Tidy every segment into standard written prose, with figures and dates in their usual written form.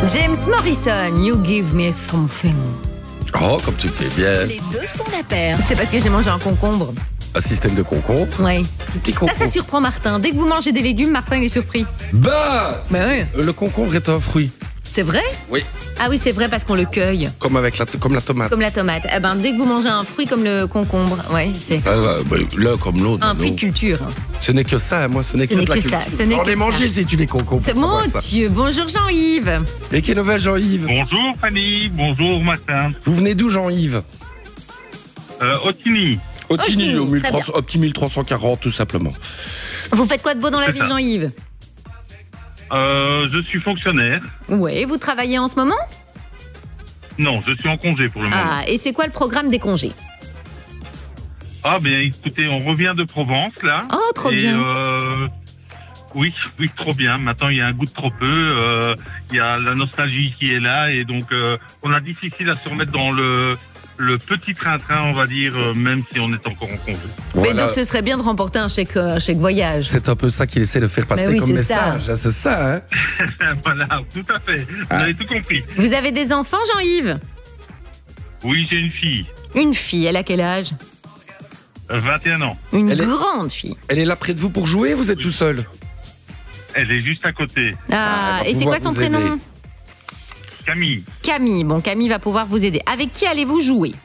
James Morrison, You Give Me Something. Oh, comme tu fais bien. Les deux font la paire. C'est parce que j'ai mangé un concombre. Un système de concombre. Oui. Petit concombre. Ça surprend Martin. Dès que vous mangez des légumes, Martin il est surpris. Bah Bah oui. Le concombre est un fruit. C'est vrai? Oui. Ah oui, c'est vrai parce qu'on le cueille. Comme la tomate. Comme la tomate. Eh ben, dès que vous mangez un fruit comme le concombre, ouais, c'est Ça va, l'un comme l'autre. un non. prix de culture. Ce n'est que ça, moi, ce n'est que n'est de la que ça, culture. ce n'est On que les ça. manger, c'est tu les concombres. C'est mon Dieu. Bonjour Jean-Yves. Et quelle nouvelle, Jean-Yves? Bonjour Fanny, bonjour Martin. Vous venez d'où, Jean-Yves? Otigny. Otigny, au très bien. petit 1340, tout simplement. Vous faites quoi de beau dans la C'est vie, ça. Jean-Yves? Je suis fonctionnaire. Oui, vous travaillez en ce moment? Non, je suis en congé pour le moment. Ah, et c'est quoi le programme des congés? Ah bien écoutez, on revient de Provence là. Oh, trop Et, bien. Oui, trop bien. Maintenant il y a un goût de trop peu. Il y a la nostalgie qui est là et donc on a difficile à se remettre dans le petit train-train, on va dire, même si on est encore en congé. Mais Voilà. donc ce serait bien de remporter un chèque voyage. C'est un peu ça qu'il essaie de faire passer Mais oui, comme c'est message. ça. C'est ça, hein? Voilà, tout à fait. Vous avez tout compris. Vous avez des enfants, Jean-Yves? Oui, j'ai une fille, Une fille, elle a quel âge? 21 ans. Une Elle est- grande fille. Elle est là près de vous pour jouer, vous êtes tout seul? Elle est juste à côté. Ah, elle va et c'est quoi pouvoir son vous prénom? aider. Camille, Camille. Bon, Camille va pouvoir vous aider. Avec qui allez-vous jouer?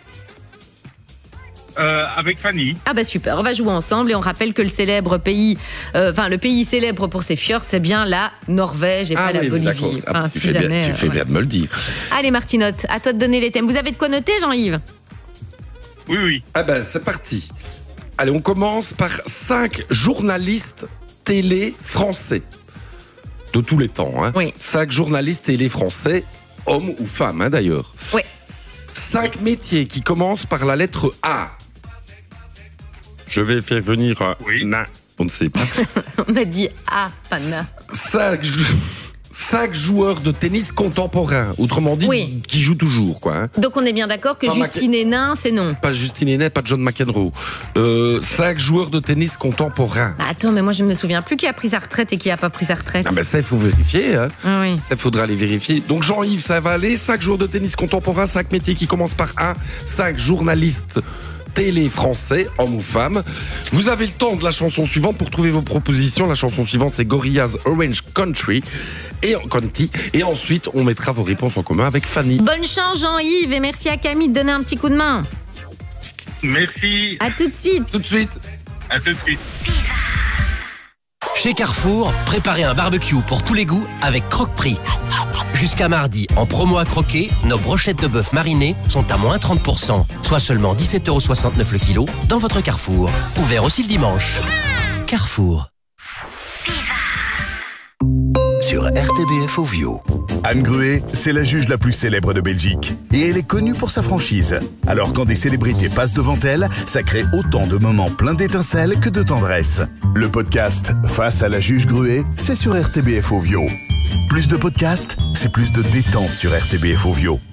avec Fanny. Ah bah super, on va jouer ensemble et on rappelle que le célèbre pays, le pays célèbre pour ses fjords, c'est bien la Norvège et pas la oui, d'accord. Bolivie. Ah, Enfin, tu si fais bien, jamais, tu fais ouais. bien de me le dire. Allez Martinotte, à toi de donner les thèmes. Vous avez de quoi noter, Jean-Yves? Oui. Ah ben, c'est parti. Allez, on commence par 5 journalistes télé français. De tous les temps, hein. Oui. 5 journalistes télé français, hommes ou femmes, hein, d'ailleurs. Oui. 5 métiers qui commencent par la lettre A. Je vais faire venir un... Oui. On ne sait pas. On m'a dit ah, Panna. 5 joueurs de tennis contemporains. Autrement dit, Oui. qui jouent toujours, quoi. Hein. Donc on est bien d'accord que Pas Justine Hénin, c'est non. Pas Justine Henin, pas John McEnroe. 5 joueurs de tennis contemporains. Bah, attends, mais moi je me souviens plus qui a pris sa retraite et qui a pas pris sa retraite. Ah ben ça, il faut vérifier. Hein. Ah oui. Ça, il faudra aller vérifier. Donc Jean-Yves, ça va aller. 5 joueurs de tennis contemporains, 5 métiers qui commencent par A. 5 journalistes télé français, hommes ou femmes. Vous avez le temps de la chanson suivante pour trouver vos propositions. La chanson suivante, c'est Gorillaz Orange Country et Conti. Et ensuite, on mettra vos réponses en commun avec Fanny. Bonne chance Jean-Yves et merci à Camille de donner un petit coup de main. Merci. À tout de suite. Tout de suite. À tout de suite. Chez Carrefour, préparez un barbecue pour tous les goûts avec Croque-Prix. Jusqu'à mardi, en promo à croquer, nos brochettes de bœuf marinées sont à moins 30%, soit seulement 17,69€ le kilo dans votre Carrefour. Ouvert aussi le dimanche. Carrefour. Sur RTBF Ovio. Anne Gruet, c'est la juge la plus célèbre de Belgique. Et elle est connue pour sa franchise. Alors quand des célébrités passent devant elle, ça crée autant de moments pleins d'étincelles que de tendresse. Le podcast Face à la juge Gruet, c'est sur RTBF Ovio. Plus de podcasts, c'est plus de détente sur RTBF Ovio.